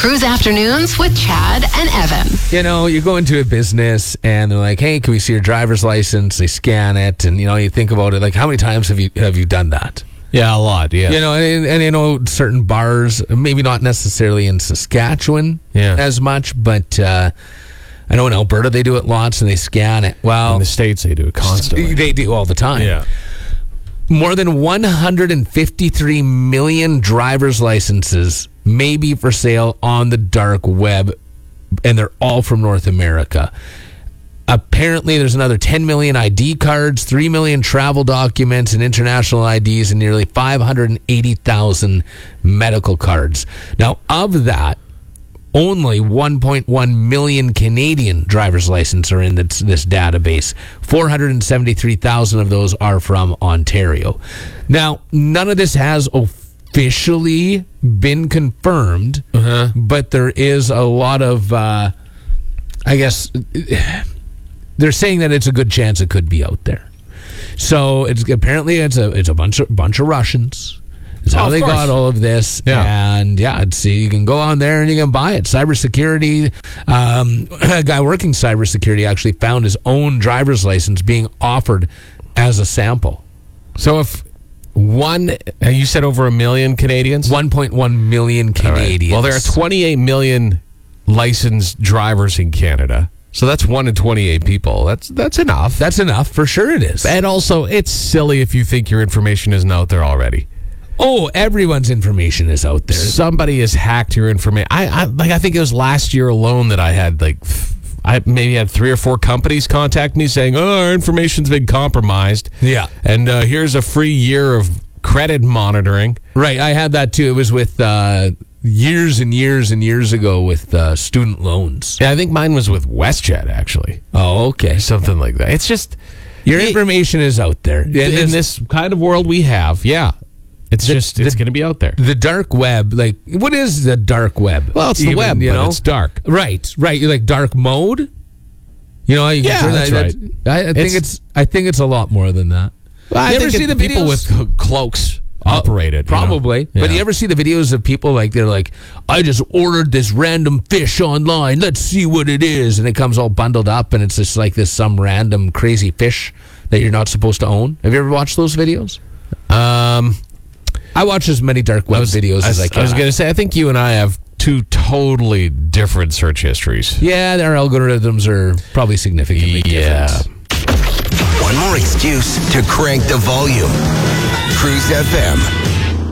Cruise Afternoons with Chad and Evan. You know, you go into a business and they're like, hey, can we see your driver's license? They scan it. And, you know, you think about it, like, how many times have you done that? Yeah, a lot, yeah. You know, and you know, certain bars, maybe not necessarily in Saskatchewan as much, but I know in Alberta they do it lots and they scan it. Well, in the States they do it constantly. They do all the time. Yeah. More than 153 million driver's licenses may be for sale on the dark web, and they're all from North America. Apparently, there's another 10 million ID cards, 3 million travel documents and international IDs, and nearly 580,000 medical cards. Now, of that, only 1.1 million Canadian driver's licenses are in this database. 473,000 of those are from Ontario. Now, none of this has officially been confirmed, but there is a lot of, I guess, they're saying that it's a good chance it could be out there. So it's apparently it's a bunch of Russians. That's how they got all of this. Yeah. And you can go on there and you can buy it. Cybersecurity, a guy working cybersecurity actually found his own driver's license being offered as a sample. So if you said over 1 million Canadians? 1.1 million Canadians. Right. Well, there are 28 million licensed drivers in Canada. So that's 1 in 28 people. That's enough. That's enough. For sure it is. And also, it's silly if you think your information isn't out there already. Oh, everyone's information is out there. Somebody has hacked your information. I think it was last year alone that I had I maybe had 3 or 4 companies contact me saying, "Oh, our information's been compromised." Yeah, and here's a free year of credit monitoring. Right, I had that too. It was with years and years and years ago with student loans. Yeah, I think mine was with WestJet actually. Oh, okay, something like that. It's just your information is out there in this kind of world we have. Yeah. It's going to be out there. The dark web, like, what is the dark web? Well, it's the web, but it's dark. Right. You like dark mode? You know, you can turn that's right. I think it's a lot more than that. Well, you ever see the people with cloaks operate it? Probably. You know? But you ever see the videos of people they're like, I just ordered this random fish online. Let's see what it is. And it comes all bundled up, and it's just like some random crazy fish that you're not supposed to own. Have you ever watched those videos? I watch as many dark web videos as I can. I was going to say, I think you and I have 2 totally different search histories. Yeah, our algorithms are probably significantly different. One more excuse to crank the volume. Cruise FM.